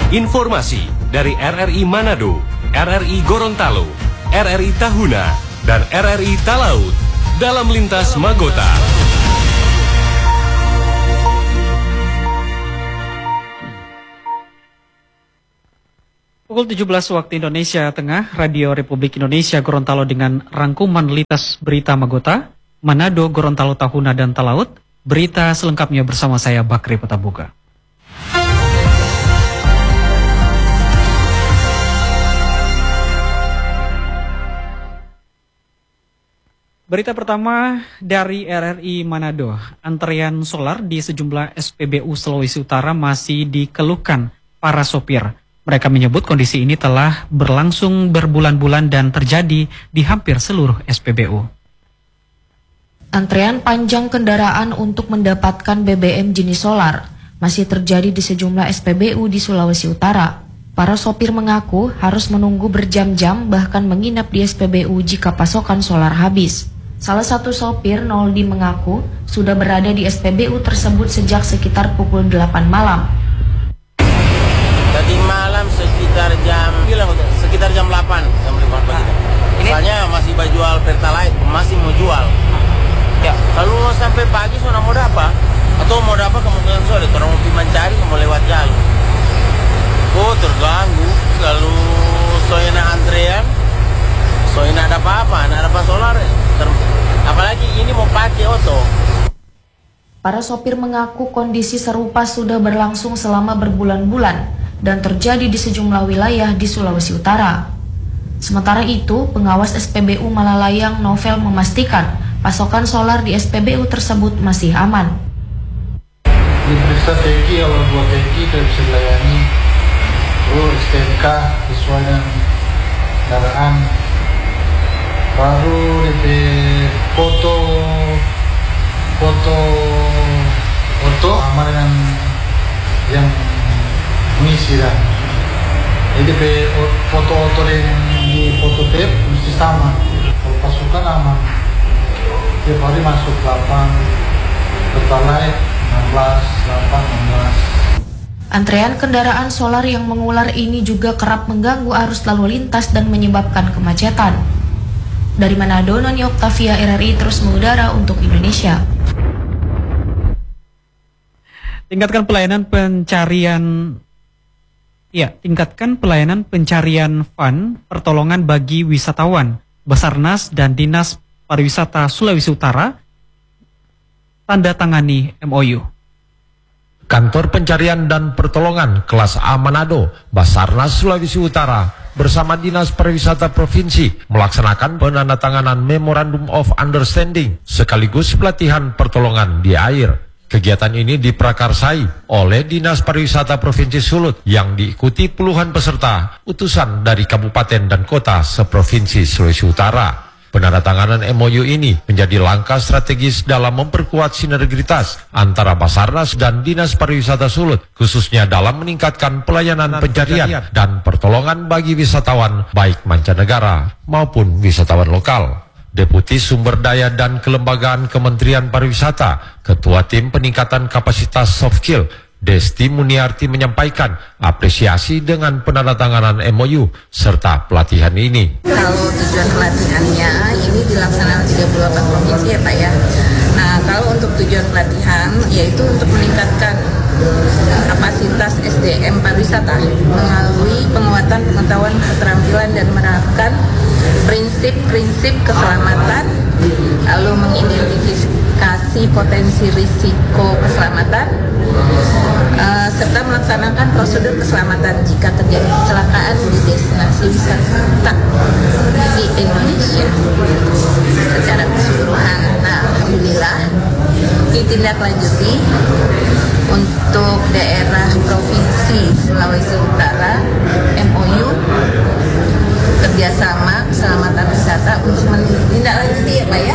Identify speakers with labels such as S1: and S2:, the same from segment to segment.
S1: Informasi dari RRI Manado, RRI Gorontalo, RRI Tahuna, dan RRI Talaut dalam Lintas Magota.
S2: Pukul 17 waktu Indonesia Tengah, Radio Republik Indonesia Gorontalo dengan rangkuman Lintas Berita Magota, Manado, Gorontalo, Tahuna, dan Talaut. Berita selengkapnya bersama saya, Bakri Petabuka. Berita pertama dari RRI Manado, antrean solar di sejumlah SPBU Sulawesi Utara masih dikeluhkan para sopir. Mereka menyebut kondisi ini telah berlangsung berbulan-bulan dan terjadi di hampir seluruh SPBU.
S3: Antrean panjang kendaraan untuk mendapatkan BBM jenis solar masih terjadi di sejumlah SPBU di Sulawesi Utara. Para sopir mengaku harus menunggu berjam-jam bahkan menginap di SPBU jika pasokan solar habis. Salah satu sopir, Noldi, mengaku sudah berada di SPBU tersebut sejak sekitar pukul 8 malam.
S4: Tadi malam sekitar jam 8, jam 5 pagi. Soalnya masih jual Pertalite, masih mau jual. Ya, kalau mau sampai pagi sudah mau dapat atau mau dapat kemungkinan sore, orang mau mencari mau lewat jalur. Oh, terganggu kalau soalnya antrean. Soalnya ada apa-apa, ada apa solar. Apalagi ini mau pakai oto.
S3: Para sopir mengaku kondisi serupa sudah berlangsung selama berbulan-bulan dan terjadi di sejumlah wilayah di Sulawesi Utara. Sementara itu, pengawas SPBU Malalayang Novel memastikan pasokan solar di SPBU tersebut masih aman.
S5: Diperiksa teki, awal 2 teki tidak bisa dilayani. STNK sesuai dengan kendaraan. Baru DP foto sama dengan yang mengisi dah. Jadi DP foto yang di foto tape mesti sama. Kalau pasukan aman. Tiap hari masuk 8, Pertalite 16.
S3: Antrean kendaraan solar yang mengular ini juga kerap mengganggu arus lalu lintas dan menyebabkan kemacetan. Dari Manado, Noni Oktavia, RRI terus mengudara untuk Indonesia.
S2: Tingkatkan pelayanan pencarian fund pertolongan bagi wisatawan. Basarnas dan Dinas Pariwisata Sulawesi Utara tanda tangani MOU.
S6: Kantor Pencarian dan Pertolongan Kelas A Manado, Basarnas Sulawesi Utara bersama Dinas Pariwisata Provinsi melaksanakan penandatanganan Memorandum of Understanding sekaligus pelatihan pertolongan di air. Kegiatan ini diprakarsai oleh Dinas Pariwisata Provinsi Sulut yang diikuti puluhan peserta utusan dari kabupaten dan kota seprovinsi Sulawesi Utara. Penandatanganan MOU ini menjadi langkah strategis dalam memperkuat sinergitas antara Basarnas dan Dinas Pariwisata Sulut, khususnya dalam meningkatkan pelayanan pencarian dan pertolongan bagi wisatawan baik mancanegara maupun wisatawan lokal. Deputi Sumber Daya dan Kelembagaan Kementerian Pariwisata, Ketua Tim Peningkatan Kapasitas Soft Skill, Desti Muniarti menyampaikan apresiasi dengan penandatanganan MOU serta pelatihan ini.
S7: Kalau tujuan pelatihannya ini dilaksanakan 38 provinsi ya Pak ya. Nah kalau untuk tujuan pelatihan yaitu untuk meningkatkan kapasitas SDM pariwisata melalui penguatan pengetahuan keterampilan dan menerapkan prinsip-prinsip keselamatan, lalu mengidentifikasi potensi risiko keselamatan, serta melaksanakan prosedur keselamatan jika terjadi kecelakaan di destinasi wisata di Indonesia secara keseluruhan. Nah, alhamdulillah ditindaklanjuti untuk daerah provinsi Sulawesi Utara MOU kerjasama keselamatan wisata untuk menindaklanjuti ya Pak ya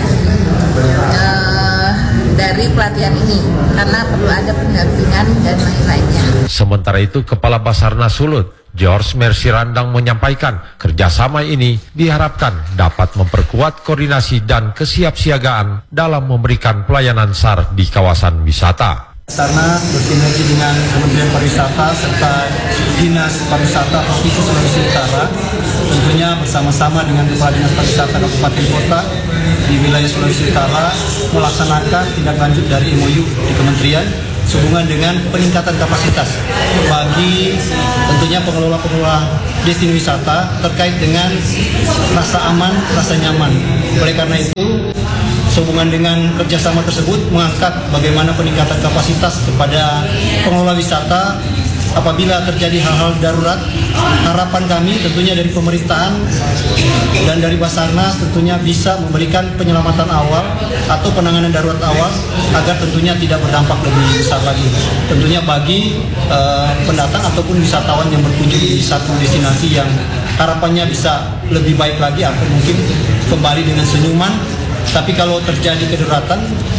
S7: dari pelatihan ini karena perlu ada pendampingan dan lain-lainnya.
S6: Sementara itu Kepala Basarnas Sulut George Mercy Randang menyampaikan kerjasama ini diharapkan dapat memperkuat koordinasi dan kesiapsiagaan dalam memberikan pelayanan SAR di kawasan wisata.
S5: Basarnas bersinergi dengan Kementerian Pariwisata serta
S8: Dinas Pariwisata Provinsi Sulawesi Utara tentunya bersama-sama dengan Kepala Dinas Pariwisata Kabupaten Kota di wilayah Sulawesi Utara melaksanakan tindak lanjut dari MOU di Kementerian sehubungan dengan peningkatan kapasitas bagi tentunya pengelola-pengelola destinasi wisata terkait dengan rasa aman, rasa nyaman. Oleh karena itu, sehubungan dengan kerjasama tersebut mengangkat bagaimana peningkatan kapasitas kepada pengelola wisata apabila terjadi hal-hal darurat. Harapan kami tentunya dari pemerintahan dan dari Basarnas tentunya bisa memberikan penyelamatan awal atau penanganan darurat awal agar tentunya tidak berdampak lebih besar lagi. Tentunya bagi pendatang ataupun wisatawan yang berkunjung di satu destinasi yang harapannya bisa lebih baik lagi atau mungkin kembali dengan senyuman. Tapi kalau terjadi kedaruratan,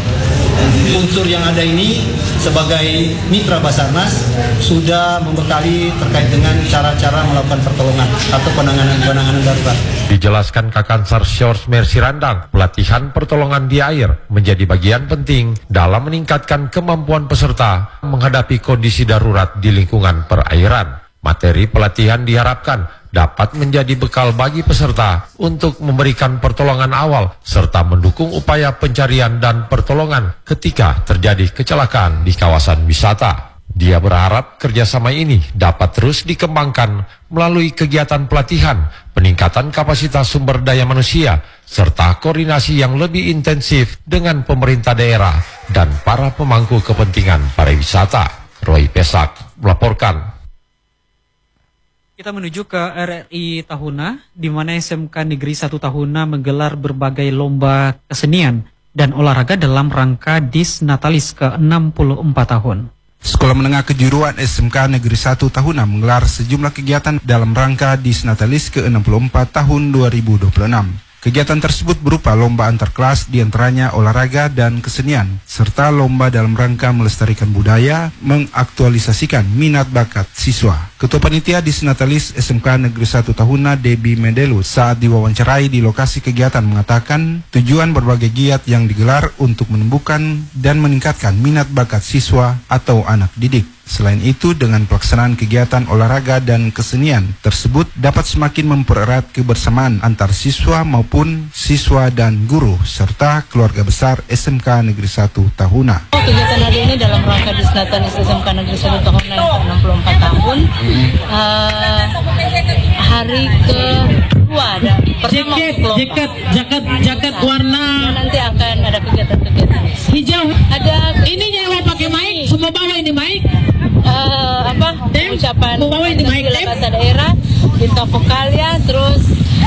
S8: unsur yang ada ini sebagai mitra Basarnas sudah membekali terkait dengan cara-cara melakukan pertolongan atau penanganan darurat.
S6: Dijelaskan Kakansar Shores Mercy Randang, pelatihan pertolongan di air menjadi bagian penting dalam meningkatkan kemampuan peserta menghadapi kondisi darurat di lingkungan perairan. Materi pelatihan diharapkan dapat menjadi bekal bagi peserta untuk memberikan pertolongan awal serta mendukung upaya pencarian dan pertolongan ketika terjadi kecelakaan di kawasan wisata. Dia berharap kerjasama ini dapat terus dikembangkan melalui kegiatan pelatihan, peningkatan kapasitas sumber daya manusia, serta koordinasi yang lebih intensif dengan pemerintah daerah dan para pemangku kepentingan pariwisata. Roy Pesak melaporkan.
S2: Kita menuju ke RRI Tahuna, di mana SMK Negeri 1 Tahuna menggelar berbagai lomba kesenian dan olahraga dalam rangka Disnatalis ke-64 tahun.
S9: Sekolah Menengah Kejuruan SMK Negeri 1 Tahuna menggelar sejumlah kegiatan dalam rangka Disnatalis ke-64 tahun 2026. Kegiatan tersebut berupa lomba antar kelas, diantaranya olahraga dan kesenian, serta lomba dalam rangka melestarikan budaya, mengaktualisasikan minat bakat siswa. Ketua Panitia Disnatalis SMK Negeri 1 Tahuna, Debbie Medelu, saat diwawancarai di lokasi kegiatan mengatakan tujuan berbagai giat yang digelar untuk menumbuhkan dan meningkatkan minat bakat siswa atau anak didik. Selain itu, dengan pelaksanaan kegiatan olahraga dan kesenian tersebut dapat semakin mempererat kebersamaan antar siswa maupun siswa dan guru serta keluarga besar SMK Negeri 1 Tahuna.
S10: Kegiatan hari ini dalam rangka Disnatalis SMK Negeri 1 Tahuna yang ke-64 tahun. Hari kedua ada pertama jaket warna. Nanti akan ada kegiatan-kegiatan hijau. Ada ini yang pakai mic, semua bawa ini mic. Ucapan bahasa daerah, bintang vokalnya, terus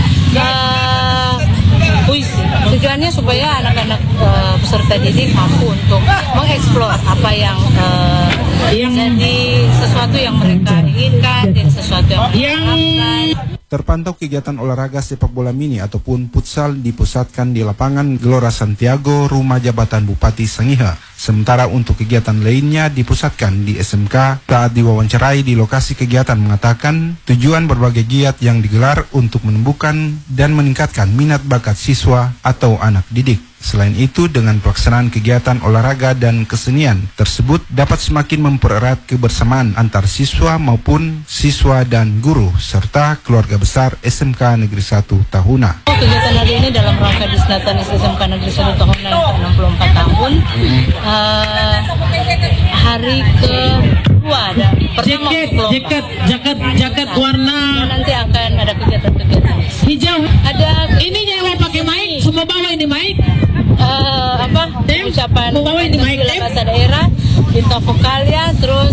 S10: puisi. Tujuannya supaya anak-anak peserta didik mampu untuk mengeksplor apa yang jadi sesuatu yang mereka inginkan dan sesuatu yang mereka
S9: Terpantau kegiatan olahraga sepak bola mini ataupun futsal dipusatkan di lapangan Gelora Santiago, Rumah Jabatan Bupati Sangihe. Sementara untuk kegiatan lainnya dipusatkan di SMK. Saat diwawancarai di lokasi kegiatan mengatakan tujuan berbagai giat yang digelar untuk menumbuhkan dan meningkatkan minat bakat siswa atau anak didik. Selain itu, dengan pelaksanaan kegiatan olahraga dan kesenian tersebut dapat semakin mempererat kebersamaan antar siswa maupun siswa dan guru serta keluarga besar SMK Negeri 1 Tahuna.
S10: Kegiatan hari ini dalam rangka Disnatalis SMK Negeri 1 Tahuna yang ke-64 tahun. Hari kedua ada pertama jaket warna. Nanti akan ada kegiatan-kegiatan hijau. Ada ini yang pakai mic, semua bawa ini mic. Ucapan bahasa daerah, bintang vokalnya, terus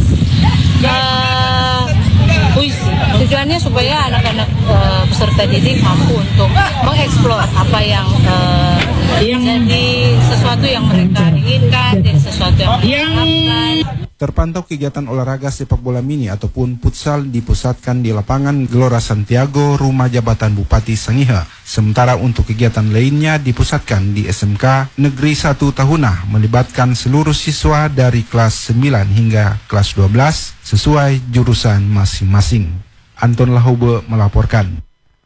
S10: puisi. Tujuannya supaya anak-anak peserta didik mampu untuk mengeksplor apa yang jadi sesuatu yang mereka inginkan dan sesuatu yang mereka
S9: Terpantau kegiatan olahraga sepak bola mini ataupun futsal dipusatkan di lapangan Gelora Santiago, Rumah Jabatan Bupati Sangihe. Sementara untuk kegiatan lainnya dipusatkan di SMK Negeri 1 Tahuna, melibatkan seluruh siswa dari kelas 9 hingga kelas 12 sesuai jurusan masing-masing. Anton Lahube melaporkan.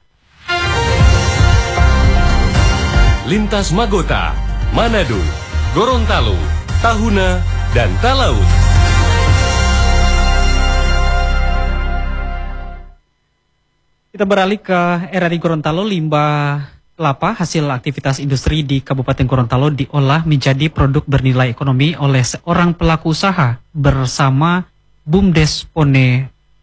S1: Lintas Magota, Manado, Gorontalo, Tahuna, dan Talaut.
S2: Kita beralih ke RRI Gorontalo. Limbah kelapa hasil aktivitas industri di Kabupaten Gorontalo diolah menjadi produk bernilai ekonomi oleh seorang pelaku usaha bersama BUMDes Pone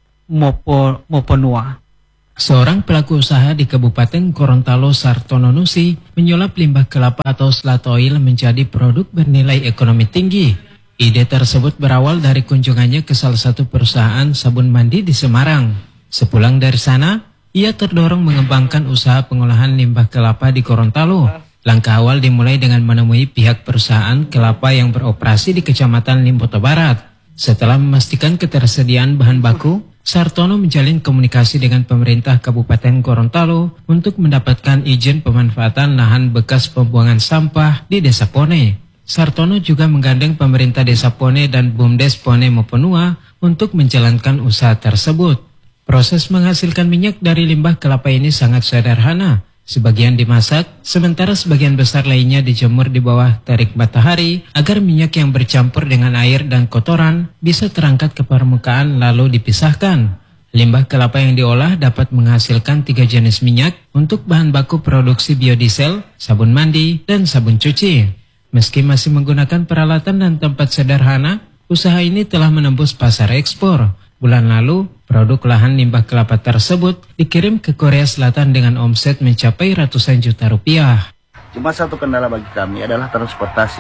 S2: Moponua.
S11: Seorang pelaku usaha di Kabupaten Gorontalo, Sartono Nusi, menyulap limbah kelapa atau slat oil menjadi produk bernilai ekonomi tinggi. Ide tersebut berawal dari kunjungannya ke salah satu perusahaan sabun mandi di Semarang. Sepulang dari sana, ia terdorong mengembangkan usaha pengolahan limbah kelapa di Gorontalo. Langkah awal dimulai dengan menemui pihak perusahaan kelapa yang beroperasi di Kecamatan Limboto Barat. Setelah memastikan ketersediaan bahan baku, Sartono menjalin komunikasi dengan pemerintah Kabupaten Gorontalo untuk mendapatkan izin pemanfaatan lahan bekas pembuangan sampah di Desa Pone. Sartono juga menggandeng pemerintah Desa Pone dan BUMDes Pone Moponua untuk menjalankan usaha tersebut. Proses menghasilkan minyak dari limbah kelapa ini sangat sederhana. Sebagian dimasak, sementara sebagian besar lainnya dijemur di bawah terik matahari agar minyak yang bercampur dengan air dan kotoran bisa terangkat ke permukaan lalu dipisahkan. Limbah kelapa yang diolah dapat menghasilkan 3 jenis minyak untuk bahan baku produksi biodiesel, sabun mandi, dan sabun cuci. Meski masih menggunakan peralatan dan tempat sederhana, usaha ini telah menembus pasar ekspor. Bulan lalu, produk lahan limbah kelapa tersebut dikirim ke Korea Selatan dengan omset mencapai ratusan juta rupiah.
S12: Cuma satu kendala bagi kami adalah transportasi.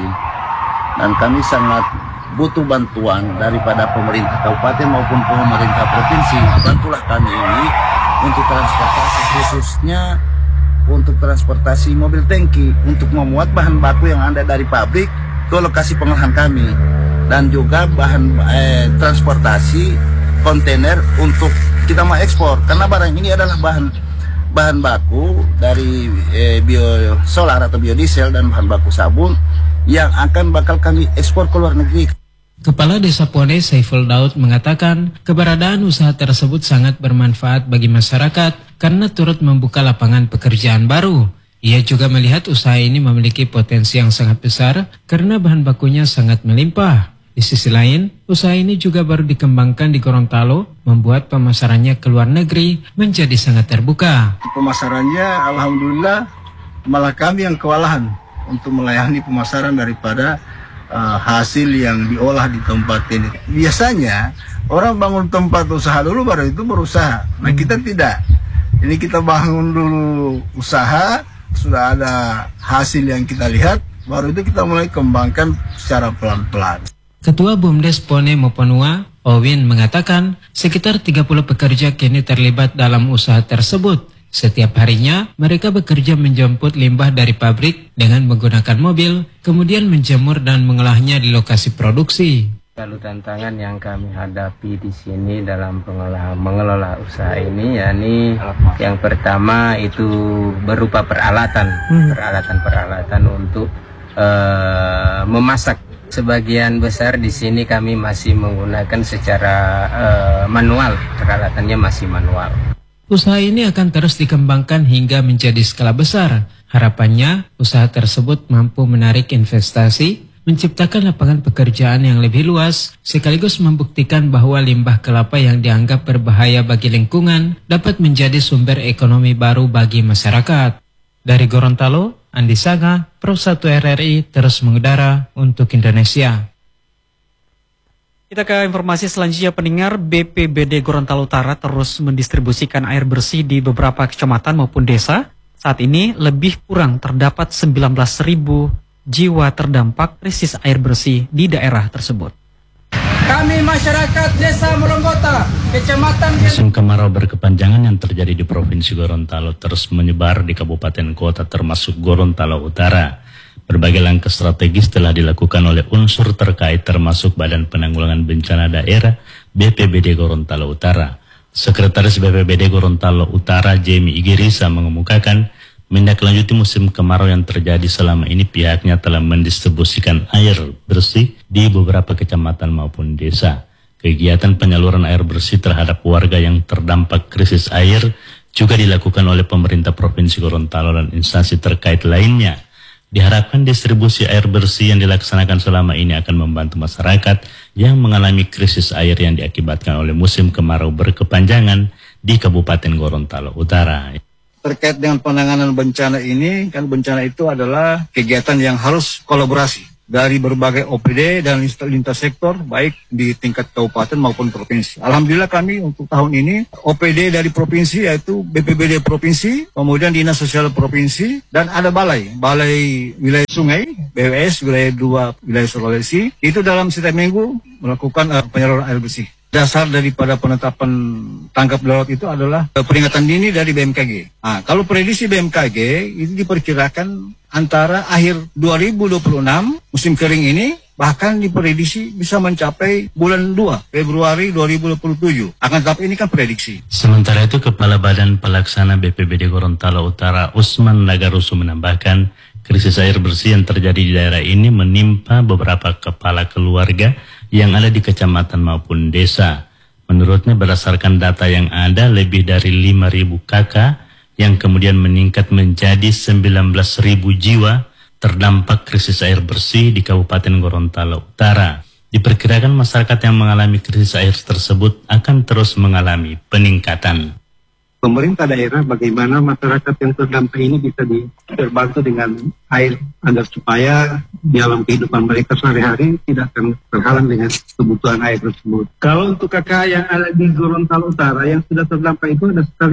S12: Dan kami sangat butuh bantuan daripada pemerintah kabupaten maupun pemerintah provinsi. Bantulah kami ini untuk transportasi, khususnya untuk transportasi mobil tangki, untuk memuat bahan baku yang ada dari pabrik ke lokasi pengolahan kami. Dan juga bahan transportasi kontainer untuk kita mau ekspor, karena barang ini adalah bahan baku dari biosolar atau biodiesel dan bahan baku sabun yang bakal kami ekspor ke luar negeri.
S11: Kepala Desa Pone Saiful Daud mengatakan keberadaan usaha tersebut sangat bermanfaat bagi masyarakat karena turut membuka lapangan pekerjaan baru. Ia juga melihat usaha ini memiliki potensi yang sangat besar karena bahan bakunya sangat melimpah. Di sisi lain, usaha ini juga baru dikembangkan di Gorontalo, membuat pemasarannya ke luar negeri menjadi sangat terbuka.
S13: Pemasarannya alhamdulillah malah kami yang kewalahan untuk melayani pemasaran daripada hasil yang diolah di tempat ini. Biasanya orang bangun tempat usaha dulu baru itu berusaha. Nah kita tidak. Ini kita bangun dulu usaha, sudah ada hasil yang kita lihat, baru itu kita mulai kembangkan secara pelan-pelan.
S11: Ketua BUMDes Pone Moponua, Owin, mengatakan sekitar 30 pekerja kini terlibat dalam usaha tersebut. Setiap harinya, mereka bekerja menjemput limbah dari pabrik dengan menggunakan mobil, kemudian menjemur dan mengolahnya di lokasi produksi.
S14: Lalu tantangan yang kami hadapi di sini dalam mengelola usaha ini, yakni yang pertama itu berupa peralatan untuk memasak. Sebagian besar di sini kami masih menggunakan secara manual, peralatannya masih manual.
S11: Usaha ini akan terus dikembangkan hingga menjadi skala besar. Harapannya, usaha tersebut mampu menarik investasi, menciptakan lapangan pekerjaan yang lebih luas, sekaligus membuktikan bahwa limbah kelapa yang dianggap berbahaya bagi lingkungan dapat menjadi sumber ekonomi baru bagi masyarakat. Dari Gorontalo, Andi Saga, Pro 1 RRI terus mengudara untuk Indonesia.
S2: Kita ke informasi selanjutnya, pendengar. BPBD Gorontalo Utara terus mendistribusikan air bersih di beberapa kecamatan maupun desa. Saat ini lebih kurang terdapat 19.000 jiwa terdampak krisis air bersih di daerah tersebut.
S15: Kami masyarakat Desa Meronggota, Kecamatan
S16: Musim kemarau berkepanjangan yang terjadi di Provinsi Gorontalo terus menyebar di kabupaten kota termasuk Gorontalo Utara. Berbagai langkah strategis telah dilakukan oleh unsur terkait termasuk Badan Penanggulangan Bencana Daerah BPBD Gorontalo Utara. Sekretaris BPBD Gorontalo Utara Jamie Igirisa mengemukakan menindaklanjuti musim kemarau yang terjadi selama ini, pihaknya telah mendistribusikan air bersih di beberapa kecamatan maupun desa. Kegiatan penyaluran air bersih terhadap warga yang terdampak krisis air juga dilakukan oleh pemerintah Provinsi Gorontalo dan instansi terkait lainnya. Diharapkan distribusi air bersih yang dilaksanakan selama ini akan membantu masyarakat yang mengalami krisis air yang diakibatkan oleh musim kemarau berkepanjangan di Kabupaten Gorontalo Utara.
S13: Terkait dengan penanganan bencana ini, kan bencana itu adalah kegiatan yang harus kolaborasi dari berbagai OPD dan lintas sektor, baik di tingkat kabupaten maupun provinsi. Alhamdulillah kami untuk tahun ini, OPD dari provinsi yaitu BPBD Provinsi, kemudian Dinas Sosial Provinsi, dan ada balai wilayah sungai, BWS, wilayah 2, wilayah Sulawesi, itu dalam setiap minggu melakukan penyaluran air bersih. Dasar daripada penetapan tanggap darurat itu adalah peringatan dini dari BMKG. Nah, kalau prediksi BMKG itu diperkirakan antara akhir 2026 musim kering ini bahkan diprediksi bisa mencapai bulan 2 Februari 2027. Akan tetapi ini kan prediksi.
S16: Sementara itu Kepala Badan Pelaksana BPBD Gorontalo Utara Usman Lagarusu menambahkan krisis air bersih yang terjadi di daerah ini menimpa beberapa kepala keluarga yang ada di kecamatan maupun desa. Menurutnya berdasarkan data yang ada, lebih dari 5.000 kakak yang kemudian meningkat menjadi 19.000 jiwa terdampak krisis air bersih di Kabupaten Gorontalo Utara. Diperkirakan masyarakat yang mengalami krisis air tersebut akan terus mengalami peningkatan.
S8: Pemerintah daerah bagaimana masyarakat yang terdampak ini bisa terbantu dengan air agar supaya dalam kehidupan mereka sehari-hari tidak akan terhalang dengan kebutuhan air tersebut. Kalau untuk kakak yang ada di Gorontalo Utara yang sudah terdampak itu ada sekitar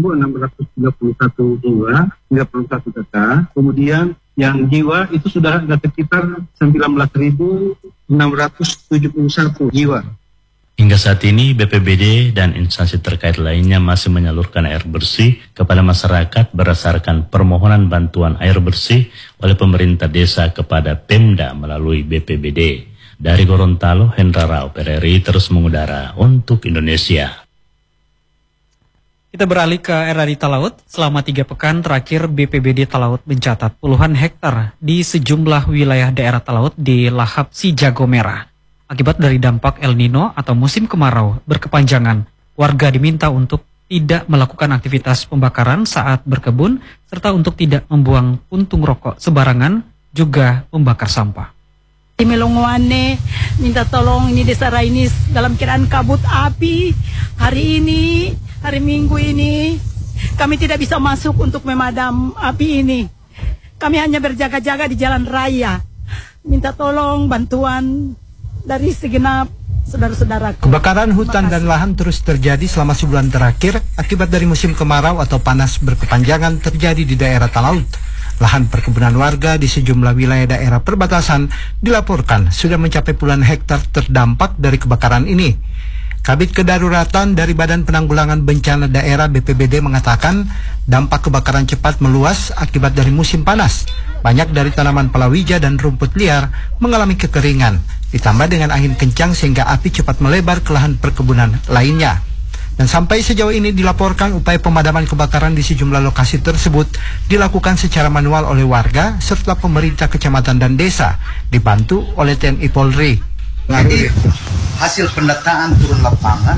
S8: 5.631 jiwa, 31 kakak. Kemudian yang jiwa itu sudah ada sekitar 19.671 jiwa.
S16: Hingga saat ini BPBD dan instansi terkait lainnya masih menyalurkan air bersih kepada masyarakat berdasarkan permohonan bantuan air bersih oleh pemerintah desa kepada Pemda melalui BPBD. Dari Gorontalo, Hendra Rao PRRI terus mengudara untuk Indonesia.
S2: Kita beralih ke RRI Talaut. Selama 3 pekan terakhir BPBD Talaut mencatat puluhan hektar di sejumlah wilayah daerah Talaut di lahap si jago merah. Akibat dari dampak El Nino atau musim kemarau berkepanjangan, warga diminta untuk tidak melakukan aktivitas pembakaran saat berkebun, serta untuk tidak membuang puntung rokok sembarangan, juga membakar sampah.
S17: Di Melongoane minta tolong ini desa Rainis dalam keadaan kabut api. Hari ini, hari Minggu ini, kami tidak bisa masuk untuk memadam api ini. Kami hanya berjaga-jaga di jalan raya. Minta tolong bantuan dari segenap saudara-saudara.
S18: Kebakaran hutan dan lahan terus terjadi selama sebulan terakhir akibat dari musim kemarau atau panas berkepanjangan terjadi di daerah Talaut. Lahan perkebunan warga di sejumlah wilayah daerah perbatasan dilaporkan sudah mencapai puluhan hektar terdampak dari kebakaran ini. Kabid Kedaruratan dari Badan Penanggulangan Bencana Daerah BPBD mengatakan dampak kebakaran cepat meluas akibat dari musim panas. Banyak dari tanaman palawija dan rumput liar mengalami kekeringan, ditambah dengan angin kencang sehingga api cepat melebar ke lahan perkebunan lainnya. Dan sampai sejauh ini dilaporkan upaya pemadaman kebakaran di sejumlah lokasi tersebut dilakukan secara manual oleh warga serta pemerintah kecamatan dan desa, dibantu oleh TNI Polri.
S19: Jadi hasil pendataan turun lapangan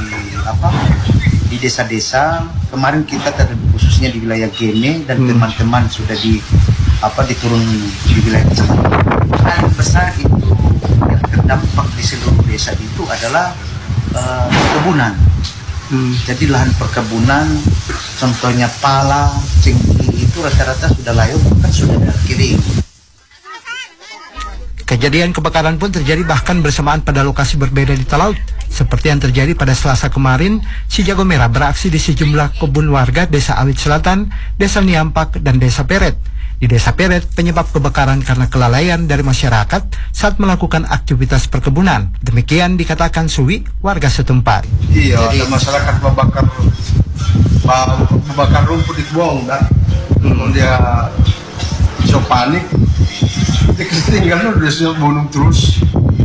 S19: di desa-desa kemarin kita khususnya di wilayah Gene dan teman-teman sudah diturun di wilayah kecamatan. Paling besar itu yang terdampak di seluruh desa itu adalah perkebunan. Jadi lahan perkebunan, contohnya pala, cengkeh itu rata-rata sudah layu, bukan sudah kering.
S18: Kejadian kebakaran pun terjadi bahkan bersamaan pada lokasi berbeda di Talaut. Seperti yang terjadi pada Selasa kemarin, si jago merah beraksi di sejumlah kebun warga Desa Awit Selatan, Desa Niampak, dan Desa Peret. Di Desa Peret, penyebab kebakaran karena kelalaian dari masyarakat saat melakukan aktivitas perkebunan. Demikian dikatakan Suwi, warga setempat.
S13: Iya, ada masyarakat membakar rumput di kebun, dia so panik. Ketinggalan udah siap bunuh terus.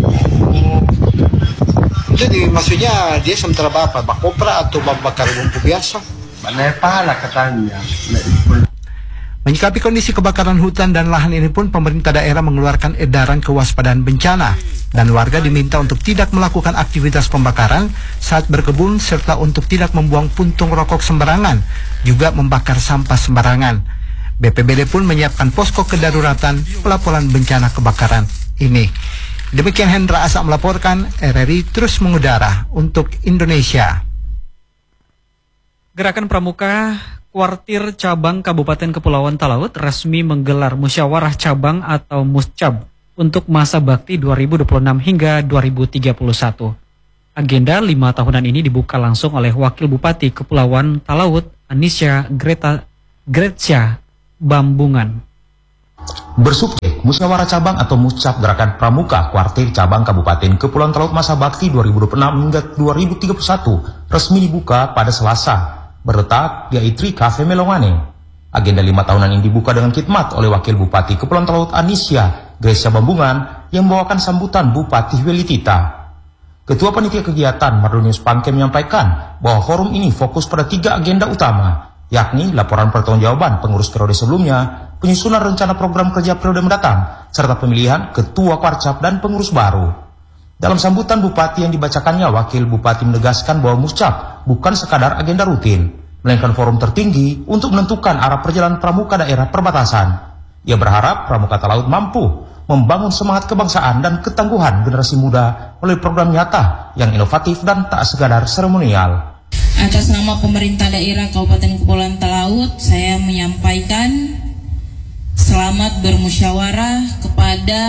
S18: Jadi maksudnya dia sementara bakopra atau bakar rumput biasa?
S13: Mana pala katanya.
S18: Menyikapi kondisi kebakaran hutan dan lahan ini pun pemerintah daerah mengeluarkan edaran kewaspadaan bencana dan warga diminta untuk tidak melakukan aktivitas pembakaran saat berkebun serta untuk tidak membuang puntung rokok sembarangan, juga membakar sampah sembarangan. BPBD pun menyiapkan posko kedaruratan pelaporan bencana kebakaran ini. Demikian Hendra Asa melaporkan, RRI terus mengudara untuk Indonesia.
S2: Gerakan Pramuka Kuartir Cabang Kabupaten Kepulauan Talaut resmi menggelar musyawarah cabang atau Muscab untuk masa bakti 2026 hingga 2031. Agenda 5 tahunan ini dibuka langsung oleh Wakil Bupati Kepulauan Talaut, Anisya Grecia Bambungan.
S20: Bersubjek musyawarah cabang atau Muscab Gerakan Pramuka Kuartir Cabang Kabupaten Kepulauan Talaut masa bakti 2026 hingga 2031 resmi dibuka pada Selasa berletak di Aitri Cafe Melongane. Agenda 5 tahunan ini dibuka dengan khidmat oleh Wakil Bupati Kepulauan Talaut Anisya Grecia Bambungan yang membawakan sambutan Bupati Welitita. Ketua Panitia Kegiatan Mardonius Pangke menyampaikan bahwa forum ini fokus pada 3 agenda utama, yakni laporan pertanggungjawaban pengurus periode sebelumnya, penyusunan rencana program kerja periode mendatang, serta pemilihan ketua Kwarcap dan pengurus baru. Dalam sambutan Bupati yang dibacakannya, Wakil Bupati menegaskan bahwa Muscab bukan sekadar agenda rutin, melainkan forum tertinggi untuk menentukan arah perjalanan pramuka daerah perbatasan. Ia berharap Pramuka Talaut mampu membangun semangat kebangsaan dan ketangguhan generasi muda melalui program nyata yang inovatif dan tak sekadar seremonial.
S21: Atas nama pemerintah daerah Kabupaten Kepulauan Talaut, saya menyampaikan selamat bermusyawarah kepada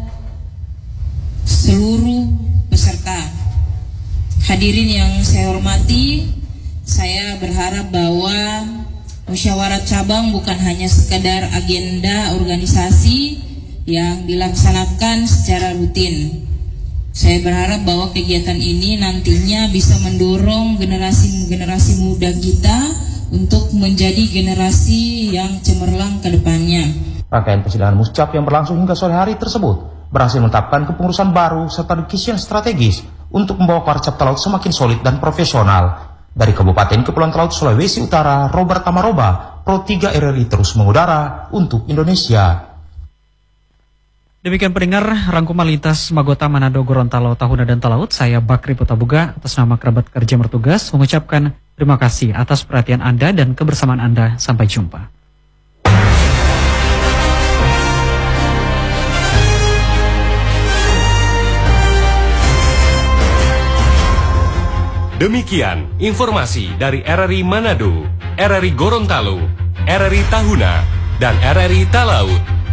S21: seluruh peserta. Hadirin yang saya hormati, saya berharap bahwa musyawarah cabang bukan hanya sekedar agenda organisasi yang dilaksanakan secara rutin. Saya berharap bahwa kegiatan ini nantinya bisa mendorong generasi muda kita untuk menjadi generasi yang cemerlang ke depannya.
S20: Rangkaian persidangan Muscab yang berlangsung hingga sore hari tersebut berhasil menetapkan kepengurusan baru serta decision strategis untuk membawa Kwarcap Talaut semakin solid dan profesional. Dari Kabupaten Kepulauan Talaut, Sulawesi Utara, Robert Tamaroba, Pro 3 RRI terus mengudara untuk Indonesia.
S2: Demikian pendengar rangkuman lintas Magota Manado Gorontalo Tahuna dan Talaut. Saya Bakri Putabuga atas nama kerabat kerja bertugas mengucapkan terima kasih atas perhatian Anda dan kebersamaan Anda. Sampai jumpa.
S1: Demikian informasi dari RRI Manado, RRI Gorontalo, RRI Tahuna, dan RRI Talaut.